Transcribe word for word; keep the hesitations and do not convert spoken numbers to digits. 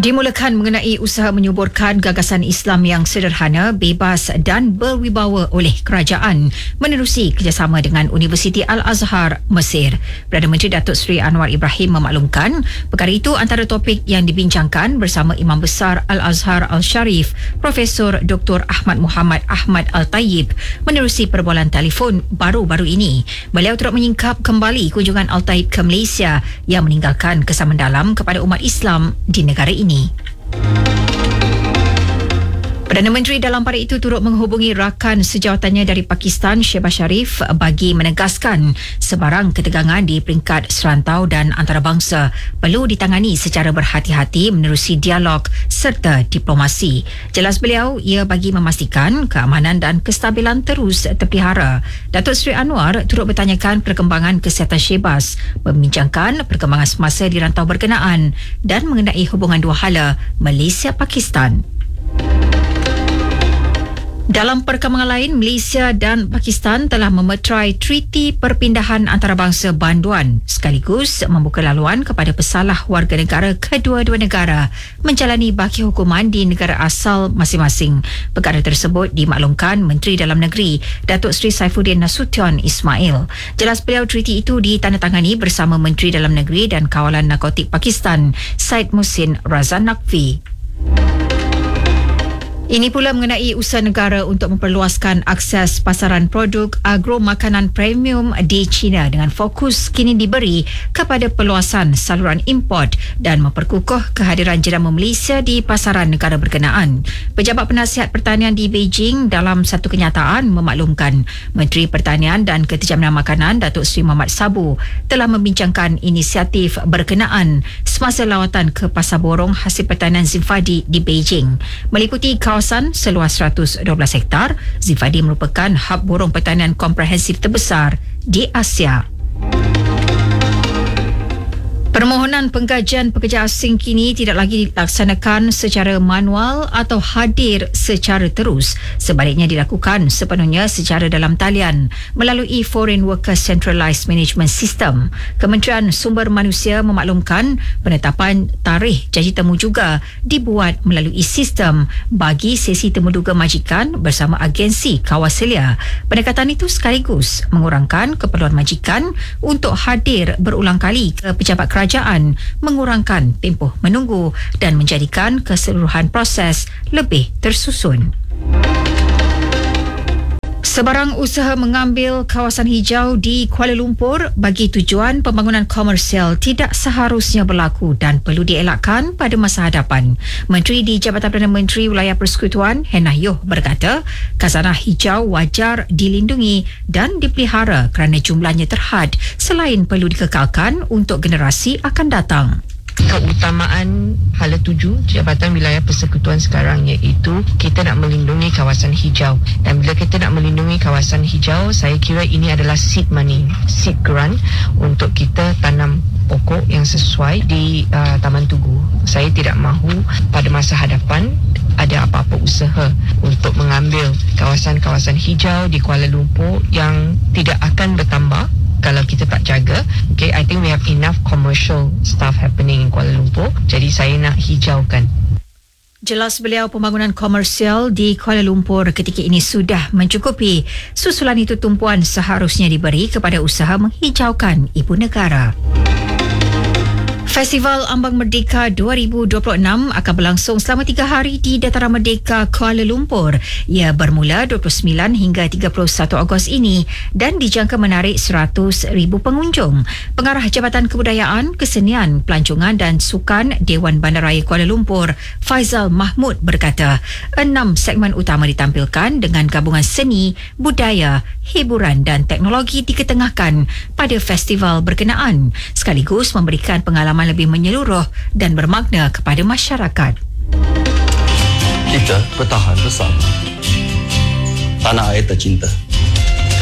Dimulakan mengenai usaha menyuburkan gagasan Islam yang sederhana, bebas dan berwibawa oleh kerajaan menerusi kerjasama dengan Universiti Al-Azhar, Mesir. Perdana Menteri Datuk Seri Anwar Ibrahim memaklumkan perkara itu antara topik yang dibincangkan bersama Imam Besar Al-Azhar Al-Sharif, Profesor Doktor Ahmad Muhammad Ahmad Al-Tayyib menerusi perbualan telefon baru-baru ini. Beliau turut menyingkap kembali kunjungan Al-Tayyib ke Malaysia yang meninggalkan kesan mendalam kepada umat Islam di negara ini. Ini. Perdana Menteri dalam pada itu turut menghubungi rakan sejawatannya dari Pakistan, Shehbaz Sharif, bagi menegaskan sebarang ketegangan di peringkat serantau dan antarabangsa perlu ditangani secara berhati-hati menerusi dialog serta diplomasi. Jelas beliau, ia bagi memastikan keamanan dan kestabilan terus terpelihara. Datuk Seri Anwar turut bertanyakan perkembangan kesihatan Shehbaz, membincangkan perkembangan semasa di rantau berkenaan dan mengenai hubungan dua hala Malaysia-Pakistan. Dalam perkembangan lain, Malaysia dan Pakistan telah memeterai Treaty Perpindahan Antarabangsa Banduan sekaligus membuka laluan kepada pesalah warga negara kedua-dua negara menjalani baki hukuman di negara asal masing-masing. Perkara tersebut dimaklumkan Menteri Dalam Negeri Datuk Seri Saifuddin Nasution Ismail. Jelas beliau treaty itu ditandatangani bersama Menteri Dalam Negeri dan Kawalan Narkotik Pakistan Syed Muhsin Razan Naqvi. Ini pula mengenai usaha negara untuk memperluaskan akses pasaran produk agro makanan premium di China dengan fokus kini diberi kepada perluasan saluran import dan memperkukuh kehadiran jenama Malaysia di pasaran negara berkenaan. Pejabat Penasihat Pertanian di Beijing dalam satu kenyataan memaklumkan Menteri Pertanian dan Ketersediaan Makanan Datuk Seri Muhammad Sabu telah membincangkan inisiatif berkenaan semasa lawatan ke Pasar Borong Hasil Pertanian Zinfadi di Beijing. Meliputi kawasan seluas seratus dua belas hektar, Zinfadi merupakan hub borong pertanian komprehensif terbesar di Asia. Permohonan penggajian pekerja asing kini tidak lagi dilaksanakan secara manual atau hadir secara terus. Sebaliknya dilakukan sepenuhnya secara dalam talian melalui Foreign Workers Centralised Management System. Kementerian Sumber Manusia memaklumkan penetapan tarikh janji temu juga dibuat melalui sistem bagi sesi temuduga majikan bersama agensi kawaselia. Pendekatan itu sekaligus mengurangkan keperluan majikan untuk hadir berulang kali ke pejabat kerajaan kerajaan, mengurangkan tempoh menunggu dan menjadikan keseluruhan proses lebih tersusun. Sebarang usaha mengambil kawasan hijau di Kuala Lumpur bagi tujuan pembangunan komersial tidak seharusnya berlaku dan perlu dielakkan pada masa hadapan. Menteri di Jabatan Perdana Menteri Wilayah Persekutuan, Hannah Yeoh berkata, khazanah hijau wajar dilindungi dan dipelihara kerana jumlahnya terhad selain perlu dikekalkan untuk generasi akan datang. Keutamaan hala tuju Jabatan Wilayah Persekutuan sekarang iaitu kita nak melindungi kawasan hijau, dan bila kita nak melindungi kawasan hijau, saya kira ini adalah seed money, seed grant untuk kita tanam pokok yang sesuai di uh, Taman Tugu. Saya tidak mahu pada masa hadapan ada apa-apa usaha untuk mengambil kawasan-kawasan hijau di Kuala Lumpur yang tidak akan bertambah kalau kita tak jaga. Okay, I think we have enough commercial stuff happening in Kuala Lumpur. Jadi saya nak hijaukan. Jelas beliau pembangunan komersial di Kuala Lumpur ketika ini sudah mencukupi. Susulan itu tumpuan seharusnya diberi kepada usaha menghijaukan ibu negara. Festival Ambang Merdeka dua ribu dua puluh enam akan berlangsung selama tiga hari di Dataran Merdeka Kuala Lumpur. Ia bermula dua puluh sembilan hingga tiga puluh satu Ogos ini dan dijangka menarik seratus ribu pengunjung. Pengarah Jabatan Kebudayaan, Kesenian, Pelancongan dan Sukan Dewan Bandaraya Kuala Lumpur, Faizal Mahmud berkata, enam segmen utama ditampilkan dengan gabungan seni, budaya, hiburan dan teknologi diketengahkan pada festival berkenaan, sekaligus memberikan pengalaman lebih menyeluruh dan bermakna kepada masyarakat. Kita bertahan bersama. Tanah air tercinta.